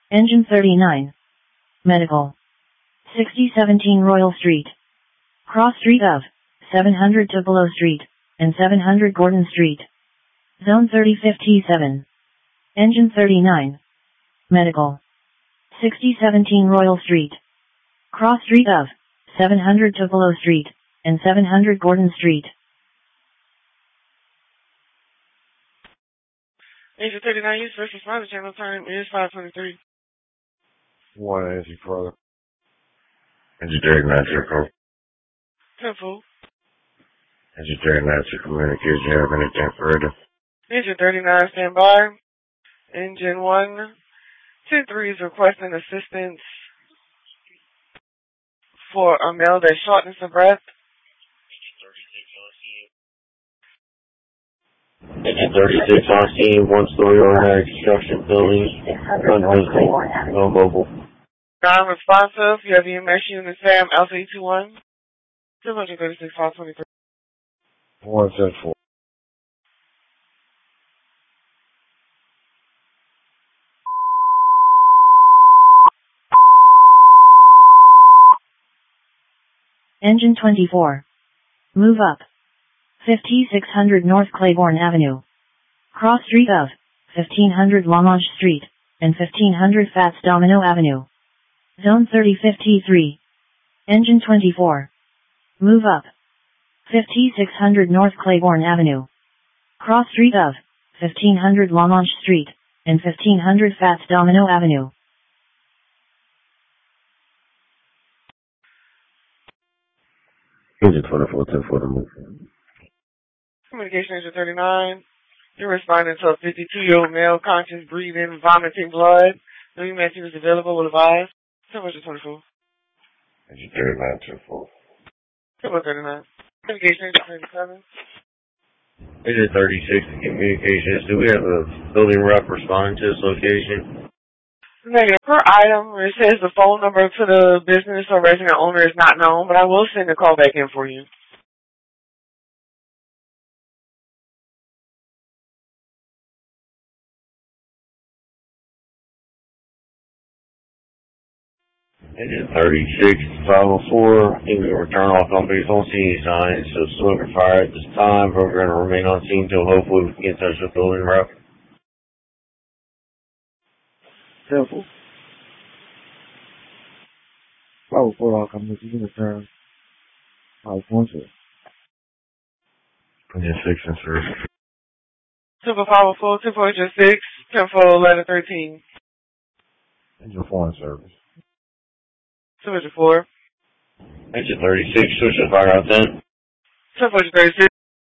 Engine 39. Medical. 6017 Royal Street. Cross Street of 700 Tupelo Street and 700 Gordon Street. Zone 3057. Engine 39. Medical. 6017 Royal Street. Cross Street of 700 Tupelo Street and 700 Gordon Street. Engine 39, use first responder channel time is 5:23. One energy further. Engine 39, circle. 10-4. Engine 39, circle, communication, have anything further. Engine 39, stand by. Engine 123 is requesting assistance for a male that's shortness of breath. Engine 36 on scene, one-story overhead construction building, unresident, no mobile. Non-responsive, you have EMS unit SAM Alpha 821, 236 523. 174. Engine 24. Move up. 5600 North Claiborne Avenue. Cross Street of 1500 Lamonge Street and 1500 Fats Domino Avenue. Zone 3053. Engine 24. Move up. 5600 North Claiborne Avenue. Cross Street of 1500 Lamonge Street and 1500 Fats Domino Avenue. Engine 24, 10 for the move. Communication Engine 39, you're responding to a 52-year-old male, conscious, breathing, vomiting blood. No EMS units available, will advise. 10-24. Engine 39, 10 for. 10-39. Communication Engine 37. Engine 36, communications. Do we have a building rep responding to this location? Negative. Per item, where it says the phone number to the business or resident owner is not known, but I will send a call back in for you. Engine 36, 504, think we return all companies on scene signs, so smoke or fire at this time, but we're going to remain on scene until hopefully we can get in touch with the building rep. Simple. 504 all companies, you can return. 516. Engine 6 and service. Super 504, 246, 10-4, 11-13. Engine 4 in service. 204. Engine 36, switch to fire out then. 10-4, 36.